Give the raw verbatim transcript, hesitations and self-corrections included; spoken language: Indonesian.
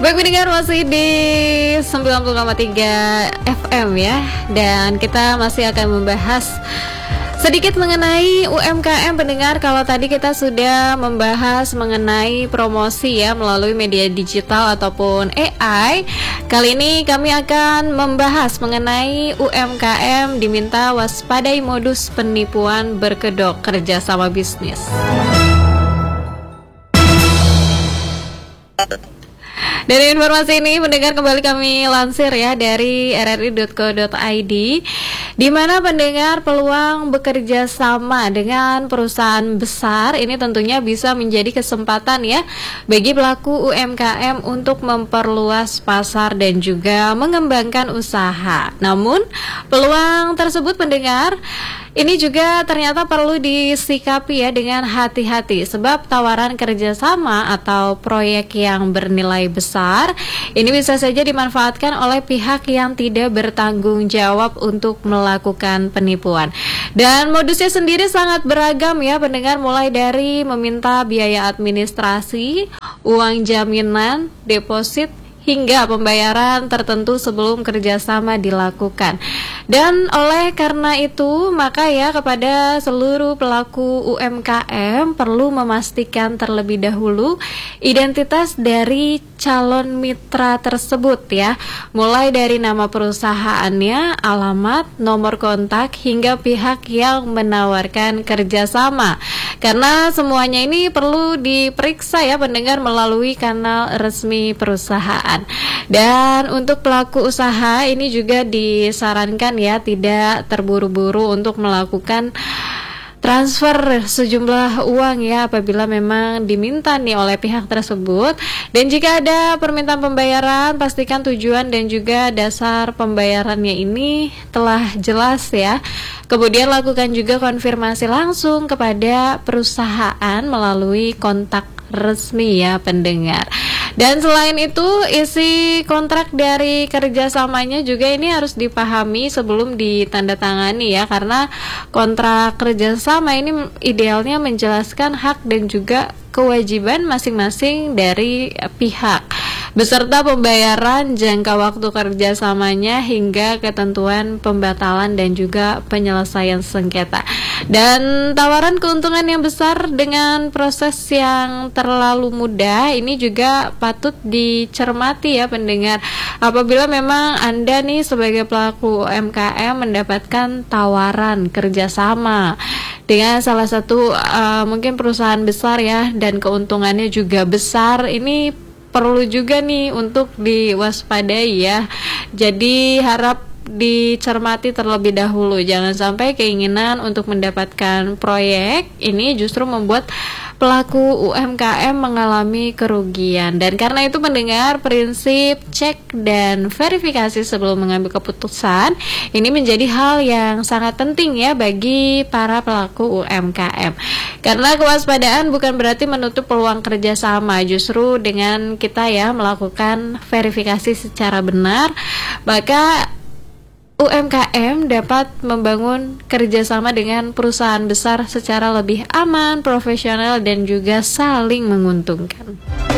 Baik pendengar, masih di sembilan puluh koma tiga F M ya. Dan kita masih akan membahas sedikit mengenai U M K M pendengar. Kalau tadi kita sudah membahas mengenai promosi ya melalui media digital ataupun A I, kali ini kami akan membahas mengenai U M K M diminta waspadai modus penipuan berkedok kerjasama bisnis. Dari informasi ini pendengar kembali kami lansir ya dari r r i dot co dot i d, di mana pendengar peluang bekerja sama dengan perusahaan besar ini tentunya bisa menjadi kesempatan ya bagi pelaku U M K M untuk memperluas pasar dan juga mengembangkan usaha. Namun peluang tersebut pendengar ini juga ternyata perlu disikapi ya dengan hati-hati, sebab tawaran kerjasama atau proyek yang bernilai besar ini bisa saja dimanfaatkan oleh pihak yang tidak bertanggung jawab untuk melakukan penipuan. Dan modusnya sendiri sangat beragam ya pendengar, mulai dari meminta biaya administrasi, uang jaminan, deposit, hingga pembayaran tertentu sebelum kerjasama dilakukan. Dan oleh karena itu maka ya kepada seluruh pelaku U M K M perlu memastikan terlebih dahulu identitas dari calon mitra tersebut ya, mulai dari nama perusahaannya, alamat, nomor kontak, hingga pihak yang menawarkan kerjasama. Karena semuanya ini perlu diperiksa ya pendengar melalui kanal resmi perusahaan. Dan untuk pelaku usaha ini juga disarankan ya tidak terburu-buru untuk melakukan transfer sejumlah uang ya apabila memang diminta nih oleh pihak tersebut. Dan jika ada permintaan pembayaran, pastikan tujuan dan juga dasar pembayarannya ini telah jelas ya. Kemudian lakukan juga konfirmasi langsung kepada perusahaan melalui kontak resmi ya pendengar. Dan selain itu isi kontrak dari kerjasamanya juga ini harus dipahami sebelum ditandatangani ya, karena kontrak kerjasama ini idealnya menjelaskan hak dan juga kewajiban masing-masing dari pihak beserta pembayaran, jangka waktu kerjasamanya, hingga ketentuan pembatalan dan juga penyelesaian sengketa. Dan tawaran keuntungan yang besar dengan proses yang terlalu mudah ini juga patut dicermati ya pendengar. Apabila memang Anda nih sebagai pelaku U M K M mendapatkan tawaran kerjasama dengan salah satu uh, mungkin perusahaan besar ya, dan keuntungannya juga besar, ini perlu juga nih untuk diwaspadai ya. Jadi harap dicermati terlebih dahulu, jangan sampai keinginan untuk mendapatkan proyek ini justru membuat pelaku U M K M mengalami kerugian. Dan karena itu mendengar prinsip cek dan verifikasi sebelum mengambil keputusan ini menjadi hal yang sangat penting ya bagi para pelaku U M K M. Karena kewaspadaan bukan berarti menutup peluang kerjasama, justru dengan kita ya melakukan verifikasi secara benar, maka U M K M dapat membangun kerjasama dengan perusahaan besar secara lebih aman, profesional, dan juga saling menguntungkan.